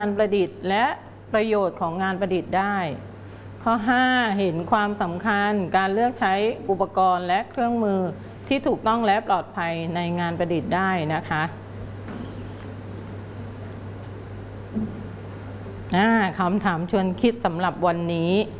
งานประดิษฐ์และประโยชน์ของงานประดิษฐ์ได้ข้อ5เห็นความสำคัญการเลือกใช้อุปกรณ์และเครื่องมือที่ถูกต้องและปลอดภัยในงานประดิษฐ์ได้นะคะคำถามชวนคิดสำหรับวันนี้